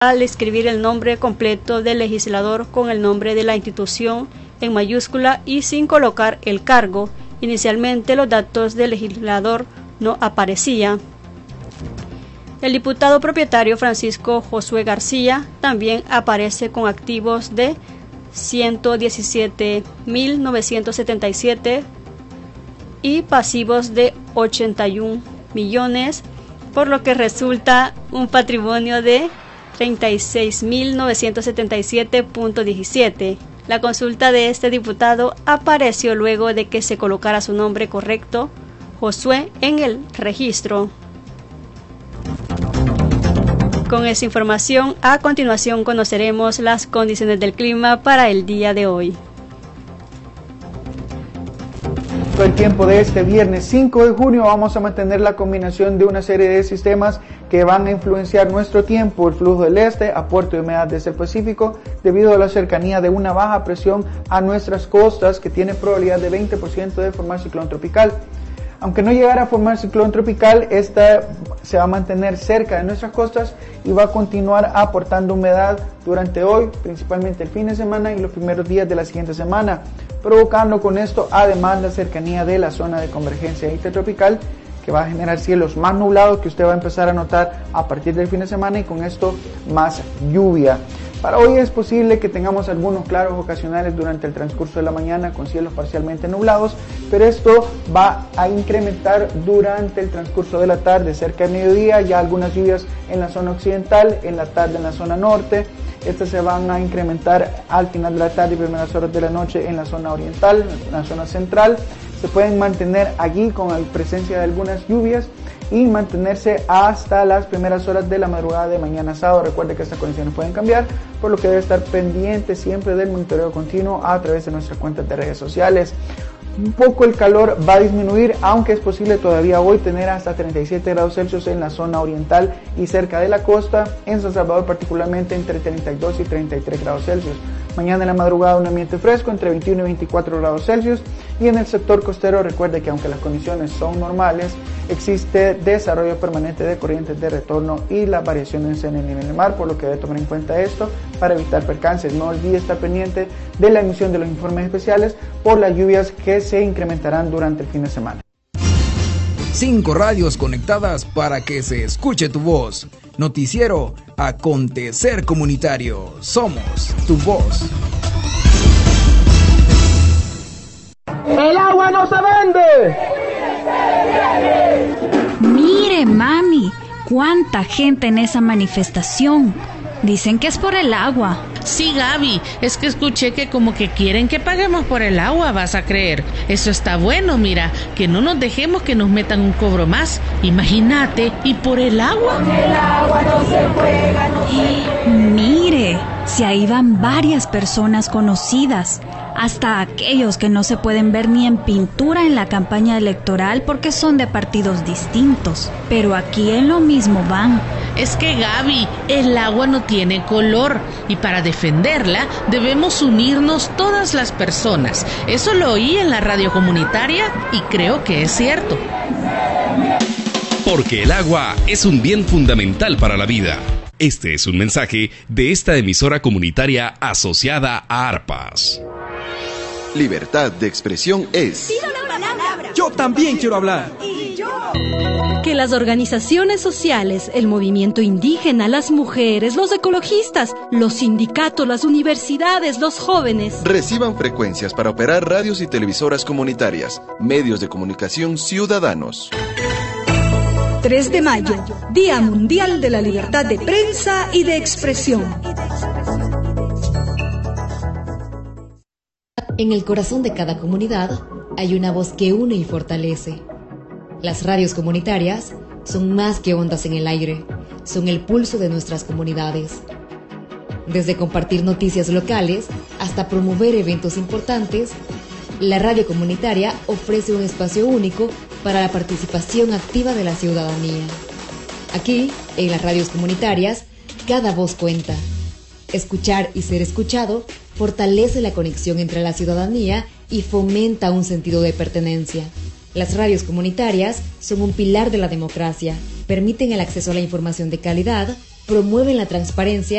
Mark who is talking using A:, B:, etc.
A: al escribir el nombre completo del legislador con el nombre de la institución en mayúscula y sin colocar el cargo. Inicialmente los datos del legislador no aparecían. El diputado propietario Francisco Josué García también aparece con activos de 117.977 y pasivos de 81 millones, por lo que resulta un patrimonio de 36.977.17. La consulta de este diputado apareció luego de que se colocara su nombre correcto, Josué, en el registro. Con esa información, a continuación conoceremos las condiciones del clima para el día de hoy.
B: El tiempo de este viernes 5 de junio vamos a mantener la combinación de una serie de sistemas que van a influenciar nuestro tiempo. El flujo del este, aporte de humedad desde el Pacífico, debido a la cercanía de una baja presión a nuestras costas que tiene probabilidad de 20% de formar ciclón tropical. Aunque no llegara a formar ciclón tropical, esta se va a mantener cerca de nuestras costas y va a continuar aportando humedad durante hoy, principalmente el fin de semana y los primeros días de la siguiente semana, provocando con esto además la cercanía de la zona de convergencia intertropical, que va a generar cielos más nublados que usted va a empezar a notar a partir del fin de semana y con esto más lluvia. Para hoy es posible que tengamos algunos claros ocasionales durante el transcurso de la mañana con cielos parcialmente nublados, pero esto va a incrementar durante el transcurso de la tarde. Cerca de mediodía ya algunas lluvias en la zona occidental, en la tarde en la zona norte. Estas se van a incrementar al final de la tarde y primeras horas de la noche en la zona oriental, en la zona central. Se pueden mantener allí con la presencia de algunas lluvias y mantenerse hasta las primeras horas de la madrugada de mañana sábado. Recuerde que estas condiciones pueden cambiar, por lo que debe estar pendiente siempre del monitoreo continuo a través de nuestras cuentas de redes sociales. Un poco el calor va a disminuir, aunque es posible todavía hoy tener hasta 37 grados Celsius en la zona oriental y cerca de la costa, en San Salvador particularmente entre 32 y 33 grados Celsius. Mañana en la madrugada un ambiente fresco entre 21 y 24 grados Celsius, y en el sector costero recuerde que aunque las condiciones son normales, existe desarrollo permanente de corrientes de retorno y las variaciones en el nivel del mar, por lo que debe tomar en cuenta esto para evitar percances. No olvide estar pendiente de la emisión de los informes especiales por las lluvias que se incrementarán durante el fin de semana.
C: 5 radios conectadas para que se escuche tu voz. Noticiero Acontecer Comunitario. Somos tu voz.
D: ¡El agua no se vende!
E: Mire, mami, cuánta gente en esa manifestación. Dicen que es por el agua.
F: Sí, Gaby, es que escuché que como que quieren que paguemos por el agua, vas a creer. Eso está bueno, mira, que no nos dejemos que nos metan un cobro más. Imagínate, ¿y por el agua?
G: Con el agua no se juega, no se juega.
E: Mire, si ahí van varias personas conocidas, hasta aquellos que no se pueden ver ni en pintura en la campaña electoral porque son de partidos distintos. Pero aquí en lo mismo van.
F: Es que, Gaby, el agua no tiene color y para defenderla debemos unirnos todas las personas. Eso lo oí en la radio comunitaria y creo que es cierto.
H: Porque el agua es un bien fundamental para la vida. Este es un mensaje de esta emisora comunitaria asociada a ARPAS.
I: Libertad de expresión es...
G: ¡Pido la palabra!
J: Yo también quiero hablar.
G: ¡Y yo!
K: Que las organizaciones sociales, el movimiento indígena, las mujeres, los ecologistas, los sindicatos, las universidades, los jóvenes
I: reciban frecuencias para operar radios y televisoras comunitarias, medios de comunicación ciudadanos.
K: 3 de mayo, Día Mundial de la Libertad de Prensa y de Expresión.
L: En el corazón de cada comunidad hay una voz que une y fortalece. Las radios comunitarias son más que ondas en el aire, son el pulso de nuestras comunidades. Desde compartir noticias locales hasta promover eventos importantes, la radio comunitaria ofrece un espacio único para la participación activa de la ciudadanía. Aquí, en las radios comunitarias, cada voz cuenta. Escuchar y ser escuchado fortalece la conexión entre la ciudadanía y fomenta un sentido de pertenencia. Las radios comunitarias son un pilar de la democracia, permiten el acceso a la información de calidad, promueven la transparencia